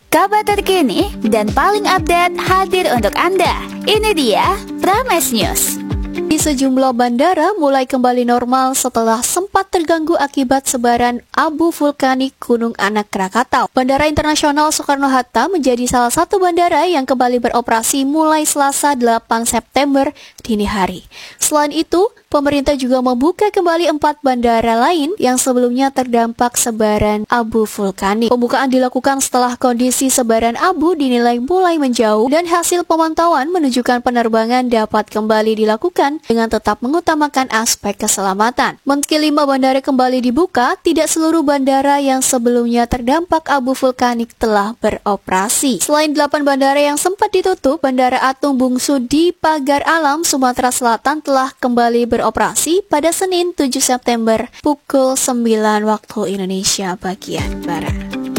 Kabar terkini dan paling update hadir untuk Anda. Ini dia Prames News. Di sejumlah bandara mulai kembali normal setelah sempat terganggu akibat sebaran abu vulkanik Gunung Anak Krakatau. Bandara Internasional Soekarno-Hatta menjadi salah satu bandara yang kembali beroperasi mulai Selasa 8 September dini hari. Selain itu, pemerintah juga membuka kembali 4 bandara lain yang sebelumnya terdampak sebaran abu vulkanik. Pembukaan dilakukan setelah kondisi sebaran abu dinilai mulai menjauh dan hasil pemantauan menunjukkan penerbangan dapat kembali dilakukan dengan tetap mengutamakan aspek keselamatan. Meski 5 bandara kembali dibuka, tidak seluruh bandara yang sebelumnya terdampak abu vulkanik telah beroperasi. Selain 8 bandara yang sempat ditutup, Bandara Atung Bungsu di Pagar Alam, Sumatera Selatan telah kembali beroperasi pada Senin 7 September pukul 9 waktu Indonesia bagian Barat.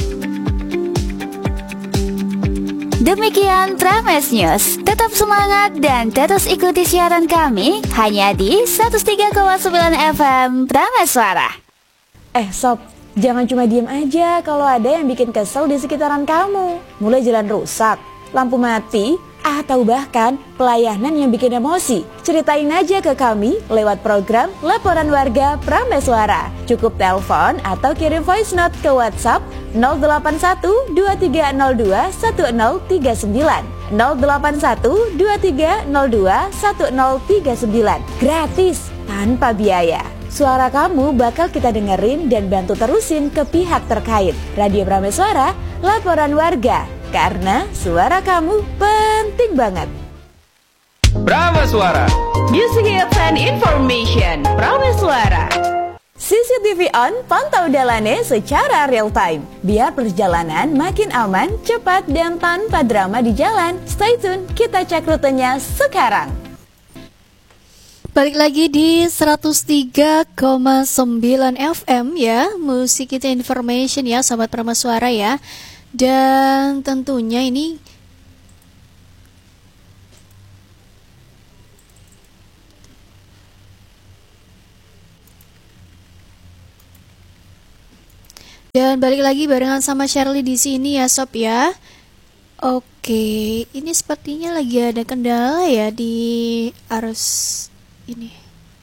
Demikian Prames News. Tetap semangat dan terus ikuti siaran kami hanya di 103,9 FM Prames Suara. Sob, jangan cuma diem aja kalau ada yang bikin kesel di sekitaran kamu. Mulai jalan rusak, lampu mati, atau bahkan pelayanan yang bikin emosi. Ceritain aja ke kami lewat program Laporan Warga Prames Suara. Cukup telepon atau kirim voice note ke WhatsApp 081 2302 1039 081 2302 1039. Gratis, tanpa biaya. Suara kamu bakal kita dengerin dan bantu terusin ke pihak terkait. Radio Prames Suara, Laporan Warga. Karena suara kamu penting banget. Prames Suara, Music Hits and Information. Prames Suara. CCTV on, pantau dalane secara real time. Biar perjalanan makin aman, cepat, dan tanpa drama di jalan. Stay tune, kita cek rutenya sekarang. Balik lagi di 103,9 FM ya, Musik Hits Information ya, Sobat Prames Suara ya. Dan tentunya ini dan balik lagi barengan sama Shirley di sini ya Sob ya. Oke, ini sepertinya lagi ada kendala ya di arus ini.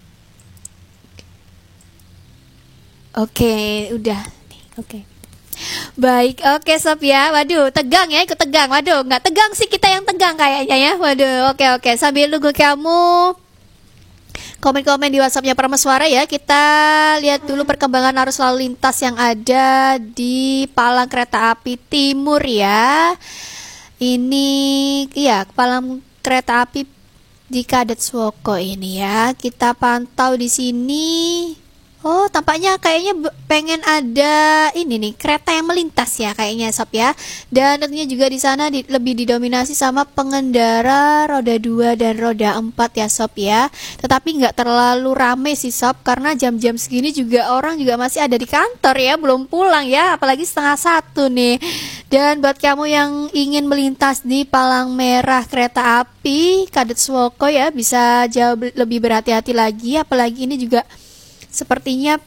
Oke, udah nih. Oke. Baik, oke Sob ya. Waduh, tegang ya, ikut tegang. Waduh, nggak tegang sih, kita yang tegang kayaknya ya. Waduh, oke. Sambil nunggu kamu komen-komen di WhatsApp-nya Prames Suara ya, kita lihat dulu perkembangan arus lalu lintas yang ada di Palang Kereta Api Timur ya. Ini ya, Palang Kereta Api di Kadetswoko ini ya. Kita pantau di sini. Oh, tampaknya kayaknya pengen ada ini nih, kereta yang melintas ya kayaknya Sob ya. Dan tentunya juga di sana lebih didominasi sama pengendara roda 2 dan roda 4 ya Sob ya. Tetapi nggak terlalu rame sih Sob, karena jam-jam segini juga orang juga masih ada di kantor ya, belum pulang ya, apalagi 12:30 nih. Dan buat kamu yang ingin melintas di palang merah kereta api Kadetswoko ya, bisa jauh lebih berhati-hati lagi, apalagi ini juga sepertinya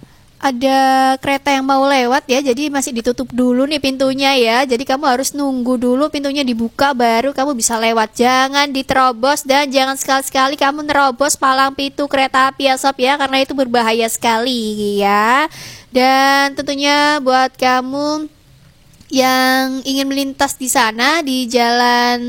ada kereta yang mau lewat ya, jadi masih ditutup dulu nih pintunya ya. Jadi kamu harus nunggu dulu pintunya dibuka baru kamu bisa lewat. Jangan diterobos dan jangan sekali-sekali kamu nerobos palang pintu kereta api ya Sob ya, karena itu berbahaya sekali ya. Dan tentunya buat kamu yang ingin melintas di sana di jalan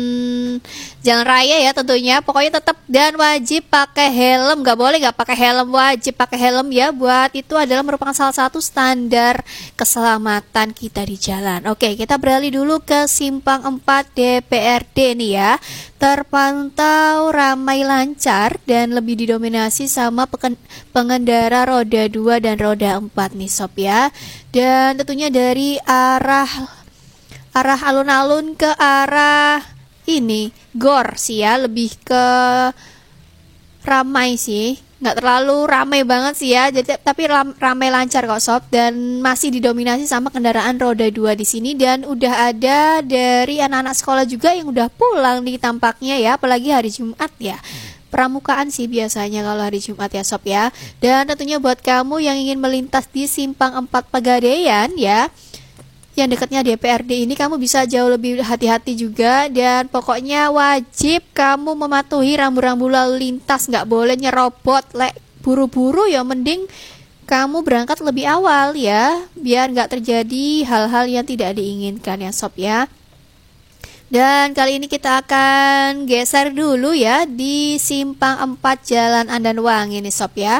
raya ya tentunya, pokoknya tetap dan wajib pakai helm, nggak boleh nggak pakai helm, wajib pakai helm ya. Buat itu adalah merupakan salah satu standar keselamatan kita di jalan. Oke, kita beralih dulu ke Simpang 4 DPRD nih ya. Terpantau ramai lancar dan lebih didominasi sama pengendara roda 2 dan roda 4 nih Sob ya. Dan tentunya dari arah alun-alun ke arah ini Gor sih ya, lebih ke ramai sih, nggak terlalu ramai banget sih ya, jadi tapi ramai lancar kok Sob, dan masih didominasi sama kendaraan roda 2 di sini. Dan udah ada dari anak-anak sekolah juga yang udah pulang nih tampaknya ya, apalagi hari Jumat ya. Pramukaan sih biasanya kalau hari Jumat ya Sob ya. Dan tentunya buat kamu yang ingin melintas di Simpang 4 Pegadaian ya, yang dekatnya DPRD ini kamu bisa jauh lebih hati-hati juga. Dan pokoknya wajib kamu mematuhi rambu-rambu lalu lintas, nggak boleh nyerobot. Buru-buru ya mending kamu berangkat lebih awal ya, biar nggak terjadi hal-hal yang tidak diinginkan ya sob ya. Dan kali ini kita akan geser dulu ya di simpang 4 Jalan Andanwangi nih sob ya.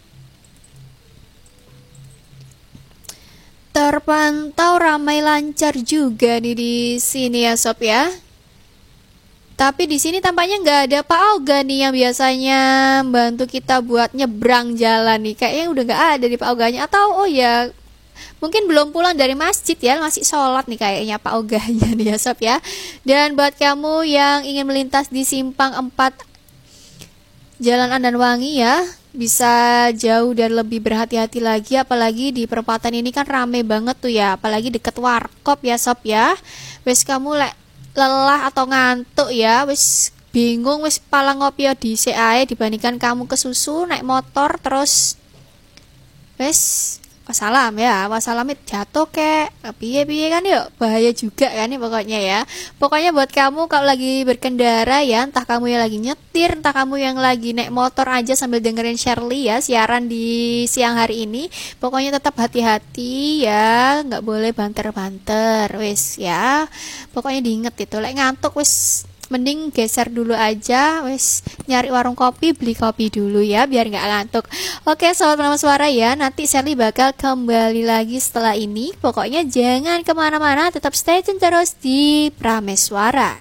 Terpantau ramai lancar juga nih di sini ya sob ya. Tapi di sini tampaknya nggak ada Pak Oga nih yang biasanya bantu kita buat nyebrang jalan nih. Kayaknya udah nggak ada di Pak Oganya, atau oh ya mungkin belum pulang dari masjid ya, masih sholat nih kayaknya Pak Oganya nih ya sob ya. Dan buat kamu yang ingin melintas di simpang 4 Jalan Andanwangi ya, bisa jauh dan lebih berhati-hati lagi, apalagi di perempatan ini kan rame banget tuh ya, apalagi deket warkop ya sob ya. Wes kamu lelah atau ngantuk ya, wes bingung, wes pala ngopi di CAE dibandingkan kamu ke susu naik motor terus wes wassalam ya, wassalam jatuh kek piye-piye kan yuk, bahaya juga kan nih pokoknya ya. Pokoknya buat kamu kalau lagi berkendara ya, entah kamu yang lagi nyetir, entah kamu yang lagi naik motor aja sambil dengerin Shirley ya siaran di siang hari ini, pokoknya tetap hati-hati ya, nggak boleh banter-banter wes ya. Pokoknya diinget itu, ngantuk wes mending geser dulu aja, wes nyari warung kopi, beli kopi dulu ya biar nggak ngantuk. Oke sobat Prameswara ya, nanti Shirley bakal kembali lagi setelah ini. Pokoknya jangan kemana-mana, tetap stay tune terus di Prameswara.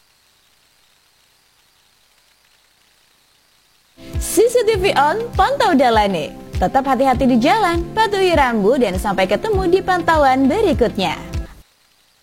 CCTV on, pantau dalane. Tetap hati-hati di jalan, patuhi rambu dan sampai ketemu di pantauan berikutnya.